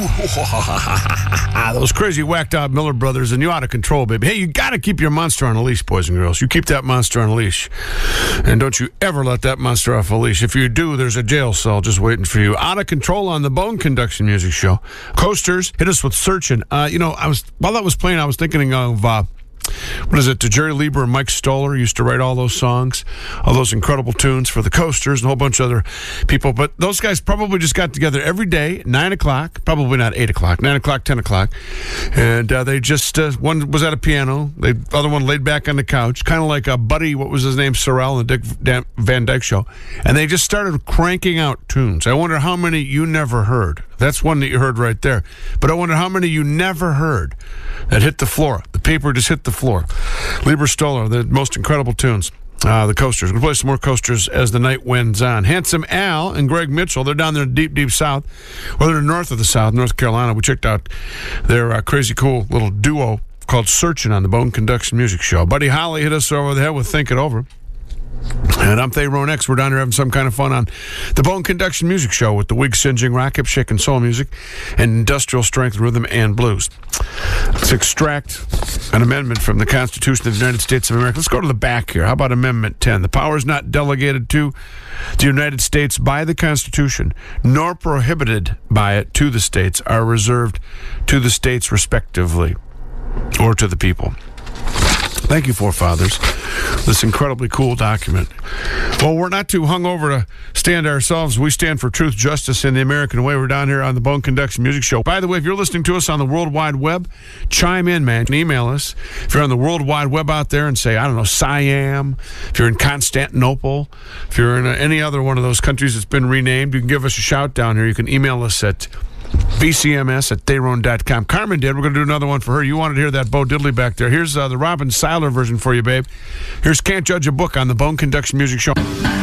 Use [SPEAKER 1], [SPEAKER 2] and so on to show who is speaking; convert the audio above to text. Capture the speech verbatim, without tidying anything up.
[SPEAKER 1] Those crazy whacked out Miller brothers, and you out of control, baby. Hey, you got to keep your monster on a leash, boys and girls. You keep that monster on a leash. And don't you ever let that monster off a leash. If you do, there's a jail cell just waiting for you. Out of control on the Bone Conduction Music Show. Coasters, hit us with Searching. Uh, you know, I was while that was playing, I was thinking of... Uh, What is it? Jerry Lieber and Mike Stoller used to write all those songs, all those incredible tunes for the Coasters and a whole bunch of other people. But those guys probably just got together every day, nine o'clock, probably not eight o'clock, nine o'clock, ten o'clock. And uh, they just, uh, one was at a piano, the other one laid back on the couch, kind of like a buddy, what was his name, Sorrell and the Dick Van Dyke Show. And they just started cranking out tunes. I wonder how many you never heard. That's one that you heard right there. But I wonder how many you never heard that hit the floor. The paper just hit the floor. Lieber Stoller, the most incredible tunes. Uh, the Coasters. We're going to play some more Coasters as the night winds on. Handsome Al and Greg Mitchell, they're down there in deep, deep south. Well, they're north of the south, North Carolina. We checked out their uh, crazy cool little duo called Searching on the Bone Conduction Music Show. Buddy Holly hit us over the head with Think It Over. And I'm Thayrone X. We're down here having some kind of fun on the Bone Conduction Music Show with the wig-singeing rock, hip-shaking soul music, and industrial strength rhythm and blues. Let's extract an amendment from the Constitution of the United States of America. Let's go to the back here. How about Amendment ten? The powers not delegated to the United States by the Constitution, nor prohibited by it to the states, are reserved to the states respectively, or to the people. Thank you, forefathers. This incredibly cool document. Well, we're not too hungover to stand ourselves. We stand for truth, justice, and the American way. We're down here on the Bone Conduction Music Show. By the way, if you're listening to us on the World Wide Web, chime in, man. Email us. If you're on the World Wide Web out there and say, I don't know, Siam, if you're in Constantinople, if you're in any other one of those countries that's been renamed, you can give us a shout down here. You can email us at V C M S at Thayrone dot com. Carmen did. We're going to do another one for her. You wanted to hear that Bo Diddley back there. Here's uh, the Robin Seiler version for you, babe. Here's Can't Judge a Book on the Bone Conduction Music Show.